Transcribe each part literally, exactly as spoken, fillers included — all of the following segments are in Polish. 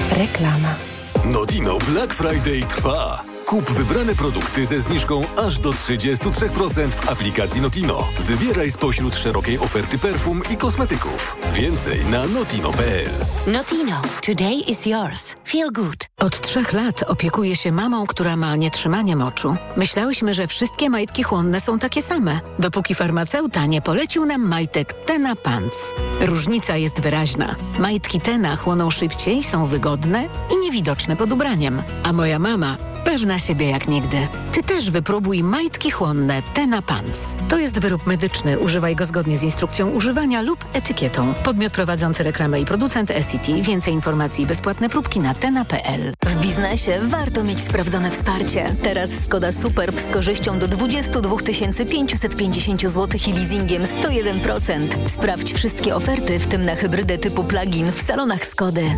Reklama. Notino Black Friday trwa. Kup wybrane produkty ze zniżką aż do trzydzieści trzy procent w aplikacji Notino. Wybieraj spośród szerokiej oferty perfum i kosmetyków. Więcej na notino kropka p l. Notino. Today is yours. Feel good. Od trzech lat opiekuję się mamą, która ma nietrzymanie moczu. Myślałyśmy, że wszystkie majtki chłonne są takie same, dopóki farmaceuta nie polecił nam majtek Tena Pants. Różnica jest wyraźna. Majtki Tena chłoną szybciej, są wygodne i niewidoczne pod ubraniem. A moja mama pewna siebie jak nigdy. Ty też wypróbuj majtki chłonne Tena Pants. To jest wyrób medyczny. Używaj go zgodnie z instrukcją używania lub etykietą. Podmiot prowadzący reklamę i producent S C T. Więcej informacji i bezpłatne próbki na tena kropka p l. W biznesie warto mieć sprawdzone wsparcie. Teraz Skoda Superb z korzyścią do dwadzieścia dwa tysiące pięćset pięćdziesiąt złotych i leasingiem sto jeden procent. Sprawdź wszystkie oferty, w tym na hybrydę typu plug-in w salonach Skody.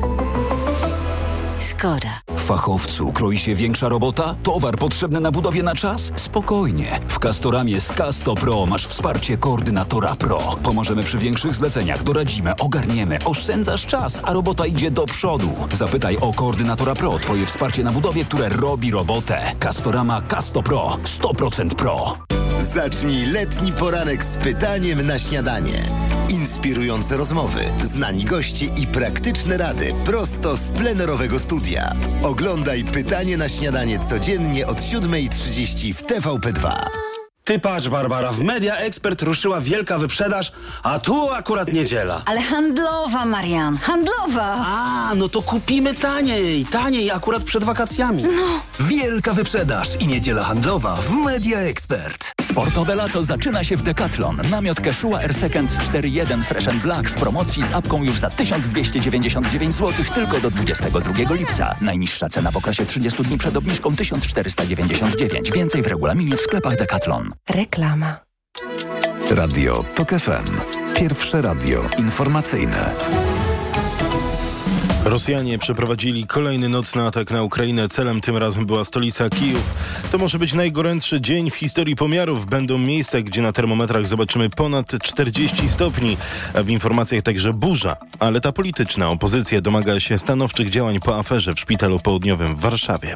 Skoda. Fachowcu kroi się większa robota? Towar potrzebny na budowie na czas? Spokojnie. W Castoramie z Casto Pro masz wsparcie koordynatora Pro. Pomożemy przy większych zleceniach, doradzimy, ogarniemy, oszczędzasz czas, a robota idzie do przodu. Zapytaj o koordynatora Pro, twoje wsparcie na budowie, które robi robotę. Castorama Casto Pro. sto procent Pro. Zacznij letni poranek z pytaniem na śniadanie. Inspirujące rozmowy, znani goście i praktyczne rady prosto z plenerowego studia. Oglądaj Pytanie na śniadanie codziennie od siódma trzydzieści w T V P dwa. Ty patrz, Barbara, w Media Expert ruszyła wielka wyprzedaż, a tu akurat niedziela. Ale handlowa, Marian, handlowa. A, no to kupimy taniej, taniej akurat przed wakacjami. No. Wielka wyprzedaż i niedziela handlowa w Media Expert. Sportowe lato zaczyna się w Decathlon. Namiot Quechua Air Seconds cztery jeden Fresh and Black w promocji z apką już za tysiąc dwieście dziewięćdziesiąt dziewięć złotych tylko do dwudziestego drugiego lipca. Najniższa cena w okresie trzydziestu dni przed obniżką tysiąc czterysta dziewięćdziesiąt dziewięć. Więcej w regulaminie w sklepach Decathlon. Reklama. Radio Tok F M. Pierwsze radio informacyjne. Rosjanie przeprowadzili kolejny nocny atak na Ukrainę. Celem tym razem była stolica Kijów. To może być najgorętszy dzień w historii pomiarów. Będą miejsca, gdzie na termometrach zobaczymy ponad czterdzieści stopni. A w informacjach także burza. Ale ta polityczna opozycja domaga się stanowczych działań po aferze w Szpitalu Południowym w Warszawie.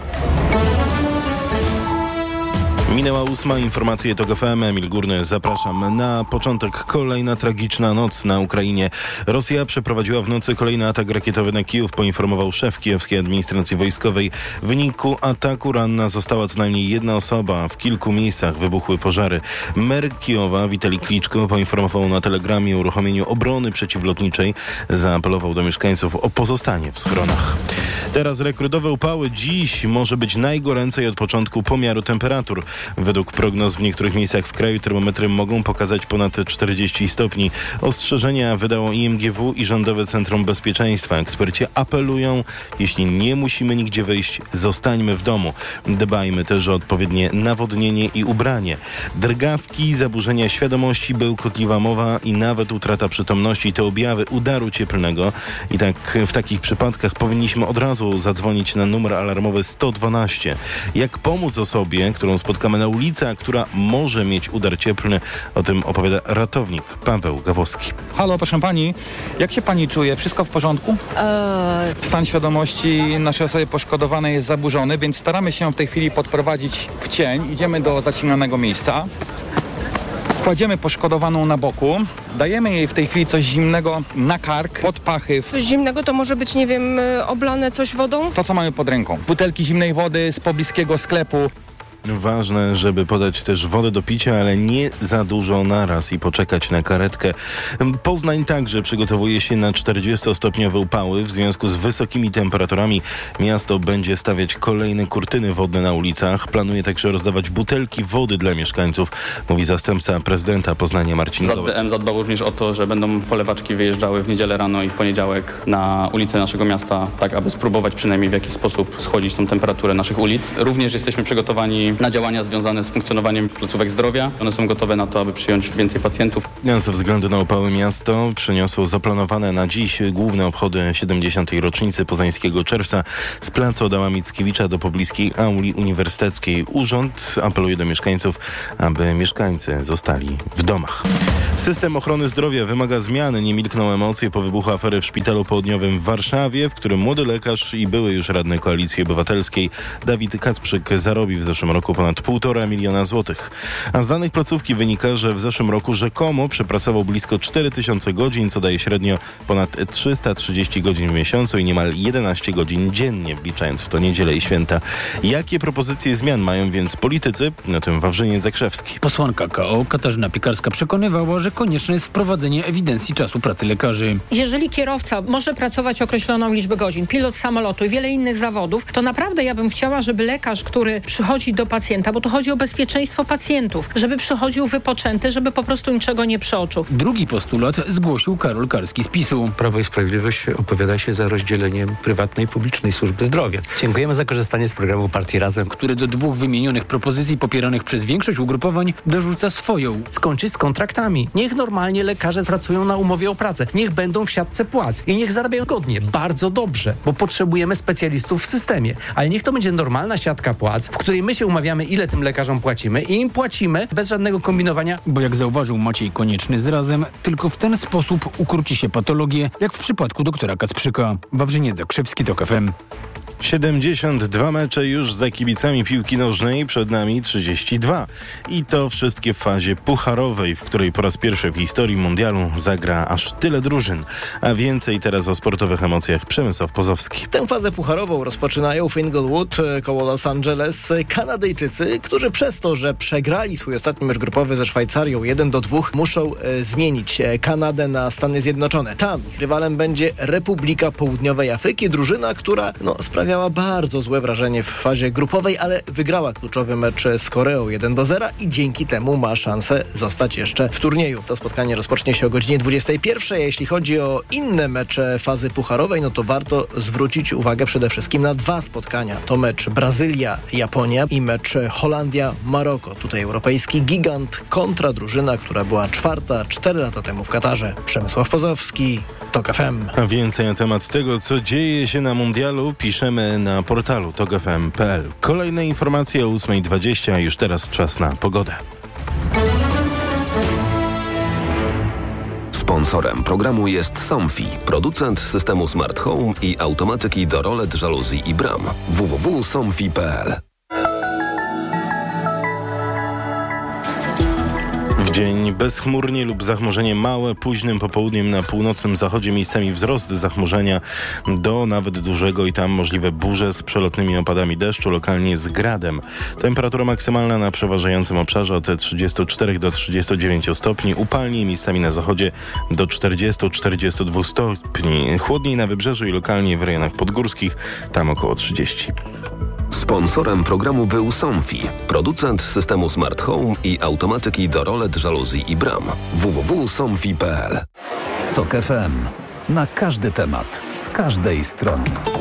Minęła ósma, informacje TOK F M, Emil Górny, zapraszam. Na początek kolejna tragiczna noc na Ukrainie. Rosja przeprowadziła w nocy kolejny atak rakietowy na Kijów, poinformował szef kijowskiej administracji wojskowej. W wyniku ataku ranna została co najmniej jedna osoba. W kilku miejscach wybuchły pożary. Mer Kijowa, Witalij Kliczko, poinformował na telegramie o uruchomieniu obrony przeciwlotniczej. Zaapelował do mieszkańców o pozostanie w schronach. Teraz rekrutowe upały. Dziś może być najgoręcej od początku pomiaru temperatur. Według prognoz w niektórych miejscach w kraju termometry mogą pokazać ponad czterdzieści stopni. Ostrzeżenia wydało I M G W i Rządowe Centrum Bezpieczeństwa. Eksperci apelują, jeśli nie musimy nigdzie wyjść, zostańmy w domu. Dbajmy też o odpowiednie nawodnienie i ubranie. Drgawki, zaburzenia świadomości, bełkotliwa mowa i nawet utrata przytomności to objawy udaru cieplnego. I tak w takich przypadkach powinniśmy od razu zadzwonić na numer alarmowy sto dwanaście. Jak pomóc osobie, którą spotkamy na ulicy, a która może mieć udar cieplny? O tym opowiada ratownik Paweł Gawowski. Halo, proszę pani, jak się pani czuje? Wszystko w porządku? Eee... Stan świadomości naszej osoby poszkodowanej jest zaburzony, więc staramy się w tej chwili podprowadzić w cień. Idziemy do zacinanego miejsca. Kładziemy poszkodowaną na boku, dajemy jej w tej chwili coś zimnego na kark, pod pachy. Coś zimnego to może być, nie wiem, oblane coś wodą? To, co mamy pod ręką. Butelki zimnej wody z pobliskiego sklepu. Ważne, żeby podać też wodę do picia, ale nie za dużo naraz i poczekać na karetkę. Poznań także przygotowuje się na czterdziestostopniowe upały. W związku z wysokimi temperaturami miasto będzie stawiać kolejne kurtyny wodne na ulicach. Planuje także rozdawać butelki wody dla mieszkańców, mówi zastępca prezydenta Poznania Marcin Gołek. Z D M zadbał również o to, że będą polewaczki wyjeżdżały w niedzielę rano i w poniedziałek na ulice naszego miasta, tak aby spróbować przynajmniej w jakiś sposób schłodzić tą temperaturę naszych ulic. Również jesteśmy przygotowani na działania związane z funkcjonowaniem placówek zdrowia. One są gotowe na to, aby przyjąć więcej pacjentów. Ze względu na upały miasto przeniosło zaplanowane na dziś główne obchody siedemdziesiątej rocznicy poznańskiego czerwca z placu Adama Mickiewicza do pobliskiej auli uniwersyteckiej. Urząd apeluje do mieszkańców, aby mieszkańcy zostali w domach. System ochrony zdrowia wymaga zmiany. Nie milkną emocje po wybuchu afery w Szpitalu Południowym w Warszawie, w którym młody lekarz i były już radny Koalicji Obywatelskiej Dawid Kacprzyk zarobił w zeszłym roku ponad półtora miliona złotych. A z danych placówki wynika, że w zeszłym roku rzekomo przepracował blisko cztery tysiące godzin, co daje średnio ponad trzysta trzydzieści godzin w miesiącu i niemal jedenaście godzin dziennie, wliczając w to niedzielę i święta. Jakie propozycje zmian mają więc politycy? Na tym Wawrzyniec Zakrzewski. Posłanka K O Katarzyna Piekarska przekonywała, że konieczne jest wprowadzenie ewidencji czasu pracy lekarzy. Jeżeli kierowca może pracować określoną liczbę godzin, pilot samolotu i wiele innych zawodów, to naprawdę ja bym chciała, żeby lekarz, który przychodzi do pacjenta, bo to chodzi o bezpieczeństwo pacjentów, żeby przychodził wypoczęty, żeby po prostu niczego nie przeoczył. Drugi postulat zgłosił Karol Karski z PiSu. Prawo i Sprawiedliwość opowiada się za rozdzieleniem prywatnej i publicznej służby zdrowia. Dziękujemy za korzystanie z programu Partii Razem, który do dwóch wymienionych propozycji popieranych przez większość ugrupowań dorzuca swoją. Skończyć z kontraktami. Niech normalnie lekarze pracują na umowie o pracę. Niech będą w siatce płac i niech zarabiają godnie. Bardzo dobrze, bo potrzebujemy specjalistów w systemie. Ale niech to będzie normalna siatka płac, w której my się umawiamy, ile tym lekarzom płacimy i im płacimy bez żadnego kombinowania. Bo jak zauważył Maciej Konieczny z Razem, tylko w ten sposób ukróci się patologię, jak w przypadku doktora Kacprzyka. Wawrzyniec Zakrzewski, TOK F M. siedemdziesiąt dwa mecze już za kibicami piłki nożnej, przed nami trzydzieści dwa. I to wszystkie w fazie pucharowej, w której po raz pierwszy w historii mundialu zagra aż tyle drużyn. A więcej teraz o sportowych emocjach Przemysław Pozowski. Tę fazę pucharową rozpoczynają w Inglewood koło Los Angeles Kanadyjczycy, którzy przez to, że przegrali swój ostatni mecz grupowy ze Szwajcarią jeden do dwóch, muszą e, zmienić Kanadę na Stany Zjednoczone. Tam ich rywalem będzie Republika Południowej Afryki, drużyna, która no, sprawiała bardzo złe wrażenie w fazie grupowej, ale wygrała kluczowy mecz z Koreą jeden do zera i dzięki temu ma szansę zostać jeszcze w turnieju. To spotkanie rozpocznie się o godzinie dwudziestej pierwszej. Jeśli chodzi o inne mecze fazy pucharowej, no to warto zwrócić uwagę przede wszystkim na dwa spotkania. To mecz Brazylia-Japonia i mecz Holandia-Maroko. Tutaj europejski gigant kontra drużyna, która była czwarta cztery lata temu w Katarze. Przemysław Pozowski, TOK F M. A więcej na temat tego, co dzieje się na mundialu, piszemy na portalu tok f m kropka p l. Kolejne informacje o ósma dwadzieścia, a już teraz czas na pogodę. Sponsorem programu jest Somfy, producent systemu Smart Home i automatyki do rolet, żaluzji i bram. w w w kropka somfy kropka p l. W dzień bezchmurnie lub zachmurzenie małe, późnym popołudniem na północnym zachodzie miejscami wzrost zachmurzenia do nawet dużego i tam możliwe burze z przelotnymi opadami deszczu, lokalnie z gradem. Temperatura maksymalna na przeważającym obszarze od trzydziestu czterech do trzydziestu dziewięciu stopni, upalniej miejscami na zachodzie do czterdziestu do czterdziestu dwóch stopni, chłodniej na wybrzeżu i lokalnie w rejonach podgórskich, tam około trzydziestu. Sponsorem programu był Somfy, producent systemu Smart Home i automatyki do rolet, żaluzji i bram. w w w kropka somfy kropka p l. TOK F M. Na każdy temat, z każdej strony.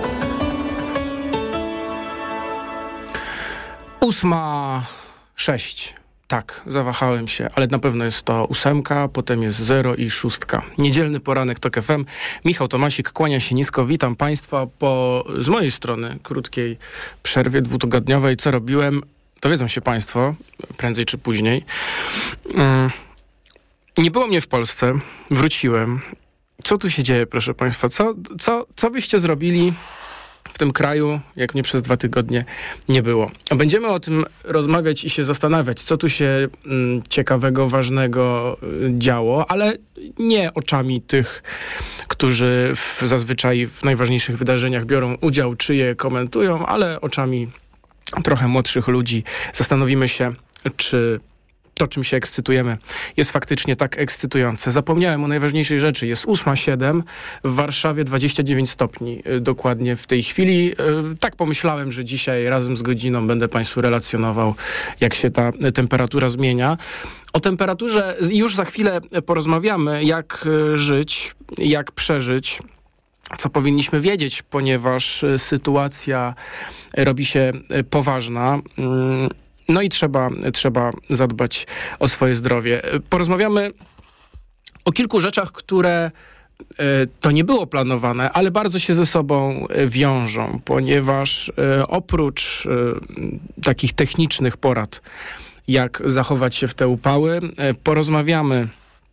Ósma sześć. Tak, zawahałem się, ale na pewno jest to ósemka, potem jest zero i szóstka. Niedzielny poranek TOK F M. Michał Tomasik, kłania się nisko. Witam Państwa po, z mojej strony, krótkiej przerwie dwutygodniowej. Co robiłem? Dowiedzą się Państwo, prędzej czy później. Hmm. Nie było mnie w Polsce, wróciłem. Co tu się dzieje, proszę Państwa? Co, co, co byście zrobili w tym kraju, jak mnie przez dwa tygodnie nie było? Będziemy o tym rozmawiać i się zastanawiać, co tu się mm, ciekawego, ważnego y, działo, ale nie oczami tych, którzy w, zazwyczaj w najważniejszych wydarzeniach biorą udział, czy je komentują, ale oczami trochę młodszych ludzi. Zastanowimy się, czy to, czym się ekscytujemy, jest faktycznie tak ekscytujące. Zapomniałem o najważniejszej rzeczy. Jest ósma siedem, w Warszawie dwadzieścia dziewięć stopni dokładnie w tej chwili. Tak pomyślałem, że dzisiaj razem z godziną będę Państwu relacjonował, jak się ta temperatura zmienia. O temperaturze już za chwilę porozmawiamy, jak żyć, jak przeżyć, co powinniśmy wiedzieć, ponieważ sytuacja robi się poważna. No i trzeba, trzeba zadbać o swoje zdrowie. Porozmawiamy o kilku rzeczach, które to nie było planowane, ale bardzo się ze sobą wiążą, ponieważ oprócz takich technicznych porad, jak zachować się w te upały, porozmawiamy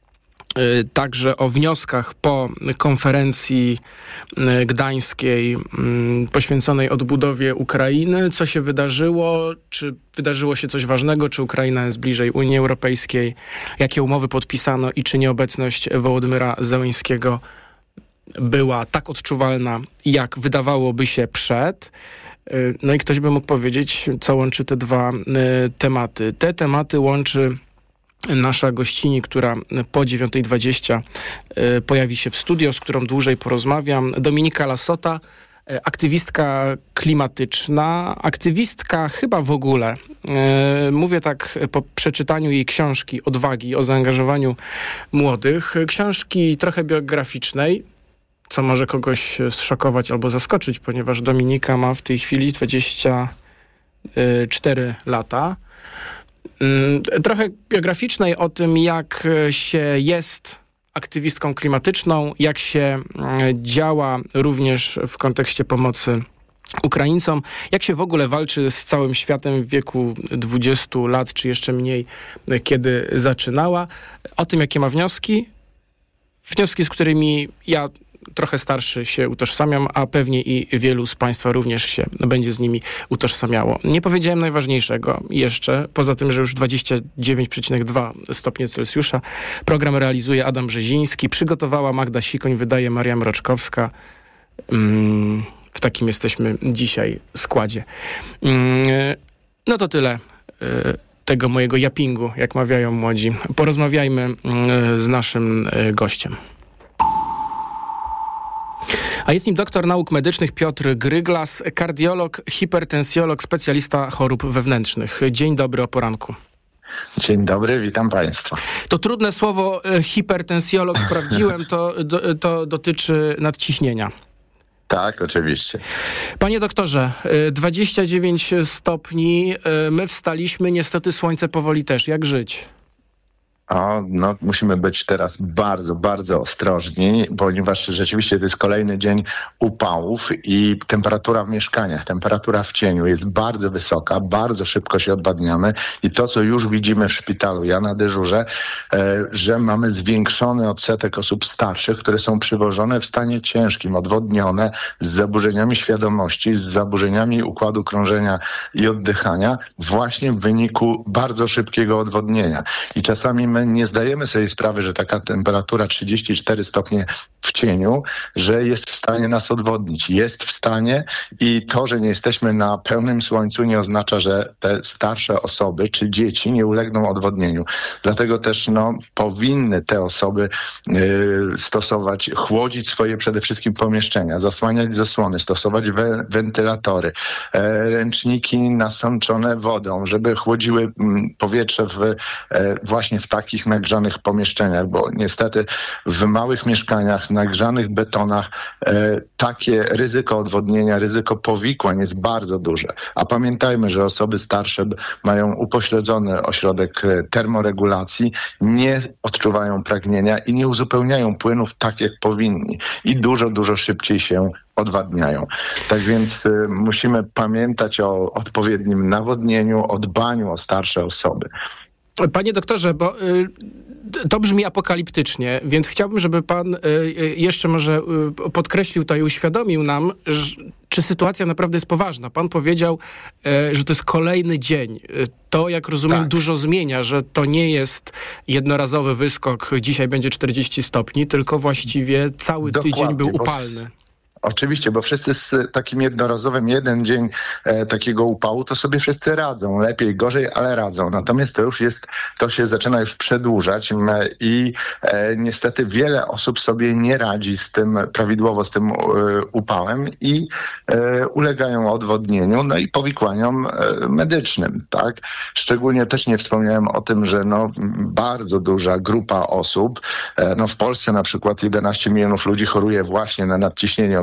także o wnioskach po konferencji gdańskiej poświęconej odbudowie Ukrainy. Co się wydarzyło? Czy wydarzyło się coś ważnego? Czy Ukraina jest bliżej Unii Europejskiej? Jakie umowy podpisano i czy nieobecność Wołodymyra Zełenskiego była tak odczuwalna, jak wydawałoby się przed? No i ktoś by mógł powiedzieć, co łączy te dwa tematy. Te tematy łączy nasza gościni, która po dziewiątej dwadzieścia y, pojawi się w studio, z którą dłużej porozmawiam. Dominika Lasota, y, aktywistka klimatyczna, aktywistka chyba w ogóle. Y, mówię tak po przeczytaniu jej książki Odwagi o zaangażowaniu młodych. Książki trochę biograficznej, co może kogoś zszokować albo zaskoczyć, ponieważ Dominika ma w tej chwili dwadzieścia cztery lata. Trochę biograficznej o tym, jak się jest aktywistką klimatyczną, jak się działa również w kontekście pomocy Ukraińcom, jak się w ogóle walczy z całym światem w wieku dwudziestu lat, czy jeszcze mniej, kiedy zaczynała. O tym, jakie ma wnioski. Wnioski, z którymi ja trochę starszy się utożsamiam, a pewnie i wielu z Państwa również się będzie z nimi utożsamiało. Nie powiedziałem najważniejszego jeszcze, poza tym, że już dwadzieścia dziewięć przecinek dwa stopnie Celsjusza. Program realizuje Adam Brzeziński, przygotowała Magda Sikoń, wydaje Maria Mroczkowska. Mm, w takim jesteśmy dzisiaj składzie. Mm, no to tyle y, tego mojego japingu, jak mawiają młodzi. Porozmawiajmy y, z naszym y, gościem. A jest nim doktor nauk medycznych Piotr Gryglas, kardiolog, hipertensjolog, specjalista chorób wewnętrznych. Dzień dobry o poranku. Dzień dobry, witam Państwa. To trudne słowo hipertensjolog, sprawdziłem, to, do, to dotyczy nadciśnienia. Tak, oczywiście. Panie doktorze, dwadzieścia dziewięć stopni, my wstaliśmy, niestety słońce powoli też. Jak żyć? O, no, musimy być teraz bardzo, bardzo ostrożni, ponieważ rzeczywiście to jest kolejny dzień upałów i temperatura w mieszkaniach, temperatura w cieniu jest bardzo wysoka, bardzo szybko się odwadniamy i to, co już widzimy w szpitalu, ja na dyżurze, e, że mamy zwiększony odsetek osób starszych, które są przywożone w stanie ciężkim, odwodnione, z zaburzeniami świadomości, z zaburzeniami układu krążenia i oddychania, właśnie w wyniku bardzo szybkiego odwodnienia. I czasami my nie zdajemy sobie sprawy, że taka temperatura trzydzieści cztery stopnie w cieniu, że jest w stanie nas odwodnić. Jest w stanie i to, że nie jesteśmy na pełnym słońcu, nie oznacza, że te starsze osoby czy dzieci nie ulegną odwodnieniu. Dlatego też no, powinny te osoby y, stosować, chłodzić swoje przede wszystkim pomieszczenia, zasłaniać zasłony, stosować we, wentylatory, e, ręczniki nasączone wodą, żeby chłodziły m, powietrze w, e, właśnie w takich nagrzanych pomieszczeniach, bo niestety w małych mieszkaniach, nagrzanych betonach e, takie ryzyko odwodnienia, ryzyko powikłań jest bardzo duże. A pamiętajmy, że osoby starsze mają upośledzony ośrodek termoregulacji, nie odczuwają pragnienia i nie uzupełniają płynów tak, jak powinni. I dużo, dużo szybciej się odwadniają. Tak więc y, musimy pamiętać o odpowiednim nawodnieniu, o dbaniu o starsze osoby. Panie doktorze, bo y, to brzmi apokaliptycznie, więc chciałbym, żeby pan y, y, jeszcze może y, podkreślił to i uświadomił nam, że, czy sytuacja naprawdę jest poważna. Pan powiedział, y, że to jest kolejny dzień. Y, to, jak rozumiem, tak. dużo zmienia, że to nie jest jednorazowy wyskok, dzisiaj będzie czterdzieści stopni, tylko właściwie cały Dokładnie, tydzień był upalny. Oczywiście, bo wszyscy z takim jednorazowym jeden dzień e, takiego upału, to sobie wszyscy radzą. Lepiej, gorzej, ale radzą. Natomiast to już jest, to się zaczyna już przedłużać m, i e, niestety wiele osób sobie nie radzi z tym prawidłowo, z tym e, upałem i e, ulegają odwodnieniu, no i powikłaniom e, medycznym, tak? Szczególnie też nie wspomniałem o tym, że no, bardzo duża grupa osób, e, no w Polsce na przykład jedenaście milionów ludzi choruje właśnie na nadciśnienie, o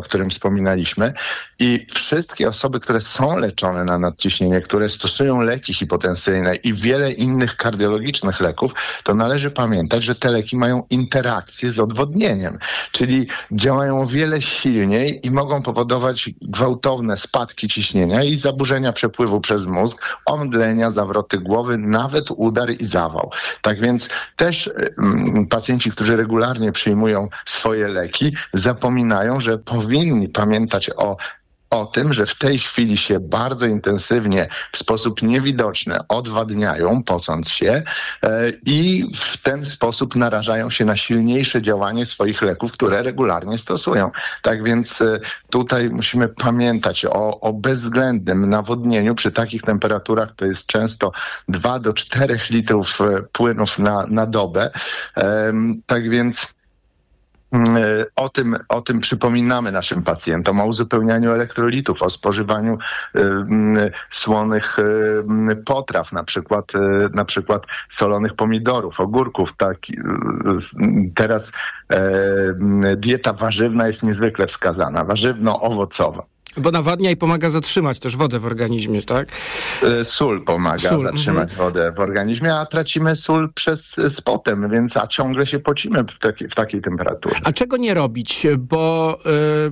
którym wspominaliśmy. I wszystkie osoby, które są leczone na nadciśnienie, które stosują leki hipotensyjne i wiele innych kardiologicznych leków, to należy pamiętać, że te leki mają interakcję z odwodnieniem, czyli działają o wiele silniej i mogą powodować gwałtowne spadki ciśnienia i zaburzenia przepływu przez mózg, omdlenia, zawroty głowy, nawet udar i zawał. Tak więc też mm, pacjenci, którzy regularnie przyjmują swoje leki, zapominają, że powinni pamiętać o o tym, że w tej chwili się bardzo intensywnie, w sposób niewidoczny odwadniają, pocąc się e, i w ten sposób narażają się na silniejsze działanie swoich leków, które regularnie stosują. Tak więc e, tutaj musimy pamiętać o, o bezwzględnym nawodnieniu przy takich temperaturach. To jest często dwa do czterech litrów e, płynów na, na dobę. E, tak więc O tym, o tym przypominamy naszym pacjentom, o uzupełnianiu elektrolitów, o spożywaniu y, y, słonych y, potraw, na przykład, y, na przykład solonych pomidorów, ogórków. Tak, y, teraz y, dieta warzywna jest niezwykle wskazana, warzywno-owocowa. Bo nawadnia i pomaga zatrzymać też wodę w organizmie, tak? Sól pomaga sól. zatrzymać mhm. wodę w organizmie, a tracimy sól przez z potem, więc a ciągle się pocimy w, taki, w takiej temperaturze. A czego nie robić? Bo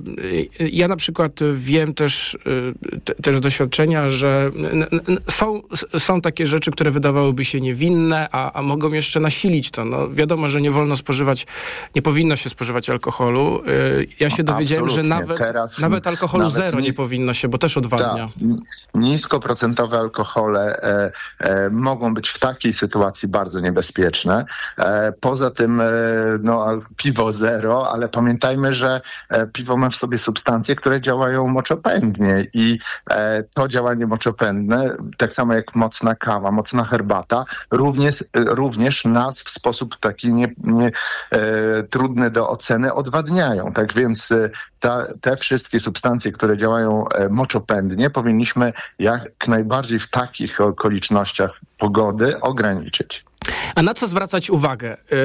y, ja na przykład wiem też, y, te, też z doświadczenia, że n, n, są, są takie rzeczy, które wydawałyby się niewinne, a, a mogą jeszcze nasilić to. No, wiadomo, że nie wolno spożywać, nie powinno się spożywać alkoholu. Y, ja się dowiedziałem, Absolutnie. że nawet, Teraz, nawet alkoholu nawet zero nie powinno się, bo też odwadnia. Ta, niskoprocentowe alkohole e, e, mogą być w takiej sytuacji bardzo niebezpieczne. E, poza tym e, no, piwo zero, ale pamiętajmy, że e, piwo ma w sobie substancje, które działają moczopędnie i e, to działanie moczopędne, tak samo jak mocna kawa, mocna herbata, również, również nas w sposób taki nie, nie, e, trudny do oceny odwadniają. Tak więc e, ta, te wszystkie substancje, które działają moczopędnie, powinniśmy jak najbardziej w takich okolicznościach pogody ograniczyć. A na co zwracać uwagę? Yy,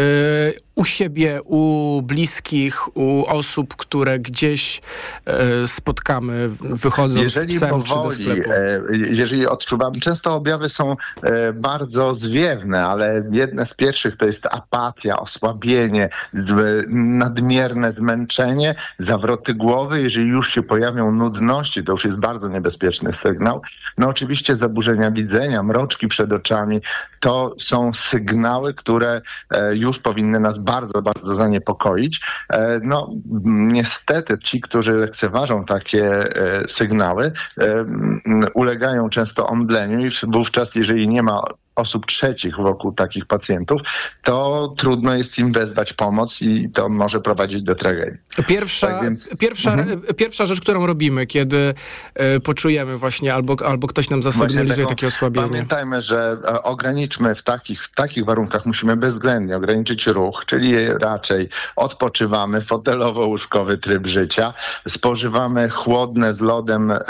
u siebie, u bliskich, u osób, które gdzieś yy, spotkamy, wychodząc jeżeli z psem powoli, czy do sklepu? E, jeżeli odczuwamy, często objawy są e, bardzo zwiewne, ale jedne z pierwszych to jest apatia, osłabienie, z, nadmierne zmęczenie, zawroty głowy. Jeżeli już się pojawią nudności, to już jest bardzo niebezpieczny sygnał. No oczywiście zaburzenia widzenia, mroczki przed oczami, to są sygnały, które e, już powinny nas bardzo, bardzo zaniepokoić. E, no niestety ci, którzy lekceważą takie e, sygnały, e, ulegają często omdleniu i wówczas, jeżeli nie ma osób trzecich wokół takich pacjentów, to trudno jest im wezwać pomoc i to może prowadzić do tragedii. Pierwsza, tak więc... pierwsza, mhm. pierwsza rzecz, którą robimy, kiedy e, poczujemy właśnie albo, albo ktoś nam zasygnalizuje takie osłabienie. Pamiętajmy, że e, ograniczmy w takich, w takich warunkach, musimy bezwzględnie ograniczyć ruch, czyli raczej odpoczywamy, fotelowo-łóżkowy tryb życia, spożywamy chłodne z lodem e,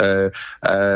e,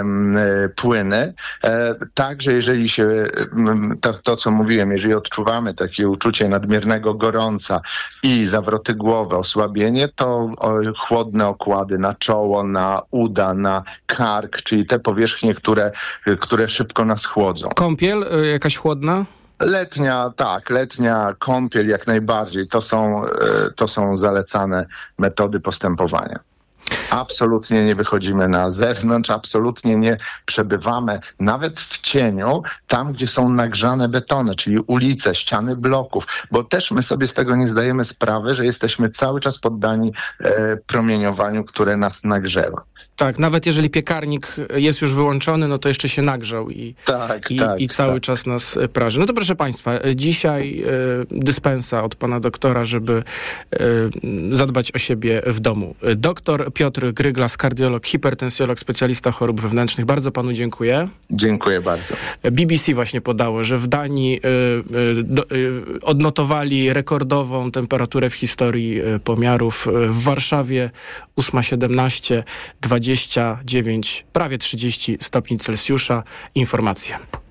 płyny, e, także jeżeli się To, to, co mówiłem, jeżeli odczuwamy takie uczucie nadmiernego gorąca i zawroty głowy, osłabienie, to o, chłodne okłady na czoło, na uda, na kark, czyli te powierzchnie, które, które szybko nas chłodzą. Kąpiel y, jakaś chłodna? Letnia, tak, letnia kąpiel jak najbardziej. To są, y, to są zalecane metody postępowania. Absolutnie nie wychodzimy na zewnątrz, absolutnie nie przebywamy nawet w cieniu, tam gdzie są nagrzane betony, czyli ulice, ściany bloków, bo też my sobie z tego nie zdajemy sprawy, że jesteśmy cały czas poddani e, promieniowaniu, które nas nagrzewa. Tak, nawet jeżeli piekarnik jest już wyłączony, no to jeszcze się nagrzał i, tak, i, tak, i cały tak. czas nas praży. No to proszę Państwa, dzisiaj e, dyspensa od pana doktora, żeby e, zadbać o siebie w domu. Doktor Piotr Gryglas, kardiolog, hipertensjolog, specjalista chorób wewnętrznych. Bardzo panu dziękuję. Dziękuję bardzo. B B C właśnie podało, że w Danii y, y, do, y, odnotowali rekordową temperaturę w historii y, pomiarów. W Warszawie ósma siedemnaście, dwadzieścia dziewięć, prawie trzydzieści stopni Celsjusza. Informacje.